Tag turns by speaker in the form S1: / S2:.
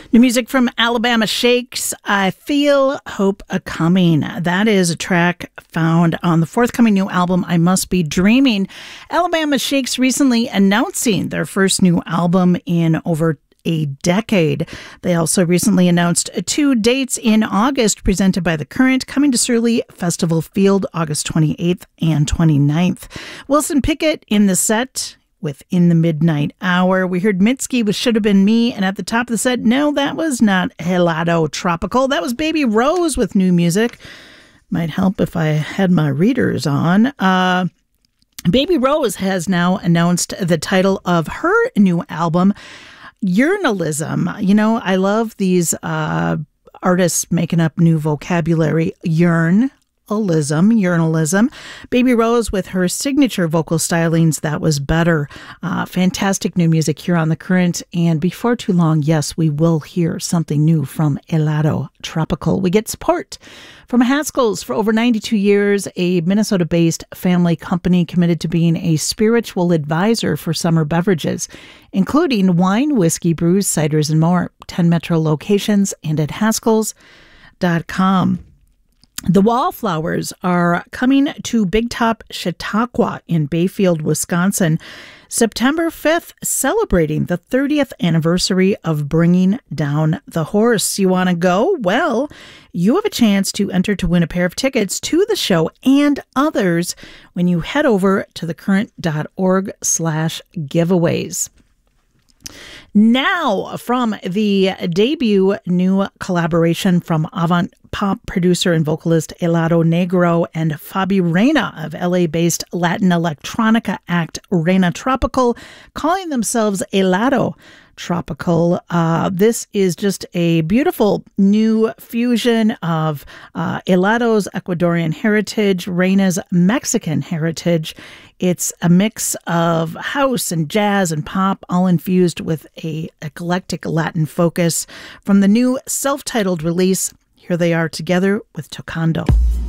S1: New music from Alabama Shakes, I Feel Hope A-Coming. That is a track found on the forthcoming new album, I Must Be Dreaming. Alabama Shakes recently announcing their first new album in over a decade. They also recently announced 2 dates in August presented by The Current, coming to Surly Festival Field August 28th and 29th. Wilson Pickett in the set with In the Midnight Hour. We heard Mitski with Should Have Been Me, and at the top of the set, no, that was not Helado Tropical. That was Baby Rose with new music. Might help if I had my readers on. Baby Rose has now announced the title of her new album, Yearnalism. You know, I love these artists making up new vocabulary. Yearnalism. Baby Rose with her signature vocal stylings, That Was Better. Fantastic new music here on The Current. And before too long, yes, we will hear something new from Helado Tropical. We get support from Haskell's for over 92 years, a Minnesota-based family company committed to being a spiritual advisor for summer beverages, including wine, whiskey, brews, ciders, and more. 10 metro locations and at Haskells.com. The Wallflowers are coming to Big Top Chautauqua in Bayfield, Wisconsin, September 5th, celebrating the 30th anniversary of Bringing Down the Horse. You want to go? Well, you have a chance to enter to win a pair of tickets to the show and others when you head over to thecurrent.org/giveaways. Now, from the debut new collaboration from avant pop producer and vocalist Helado Negro and Fabi Reina of LA-based Latin electronica act Reina Tropical, calling themselves Helado Tropical. This is just a beautiful new fusion of Helado's Ecuadorian heritage, Reina's Mexican heritage. It's a mix of house and jazz and pop, all infused with a eclectic Latin focus. From the new self-titled release, here they are together with Tocando.